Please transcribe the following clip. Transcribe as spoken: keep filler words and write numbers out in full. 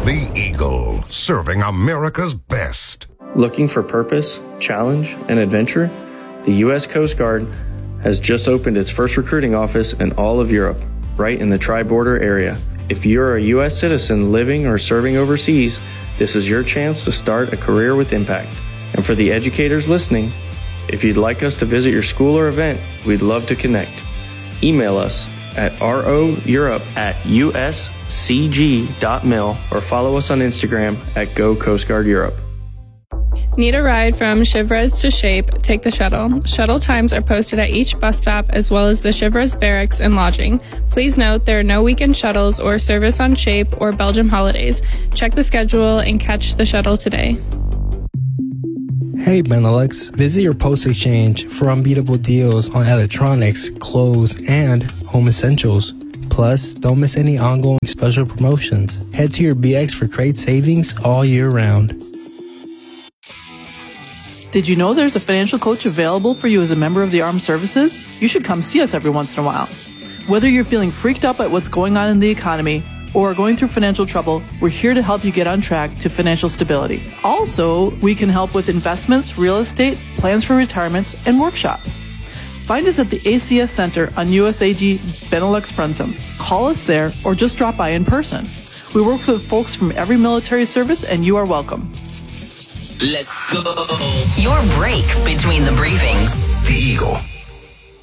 The Eagle, serving America's best. Looking for purpose, challenge, and adventure? The U S Coast Guard has just opened its first recruiting office in all of Europe, right in the tri-border area. If you're a U S citizen living or serving overseas, this is your chance to start a career with impact. And for the educators listening, if you'd like us to visit your school or event, we'd love to connect. Email us at roeurope at uscg.mil or follow us on Instagram at Go Coast Guard Europe. Need a ride from Shivres to Shape? Take the shuttle. Shuttle times are posted at each bus stop as well as the Shivres barracks and lodging. Please note there are no weekend shuttles or service on Shape or Belgium holidays. Check the schedule and catch the shuttle today. Hey Benelux, visit your Post Exchange for unbeatable deals on electronics, clothes, and home essentials. Plus, don't miss any ongoing special promotions. Head to your B X for great savings all year round. Did you know there's a financial coach available for you as a member of the Armed Services? You should come see us every once in a while. Whether you're feeling freaked out at what's going on in the economy or are going through financial trouble, we're here to help you get on track to financial stability. Also, we can help with investments, real estate, plans for retirements, and workshops. Find us at the A C S Center on U S A G Benelux Brunsum. Call us there or just drop by in person. We work with folks from every military service and you are welcome. Let's go. Your break between the briefings. The Eagle.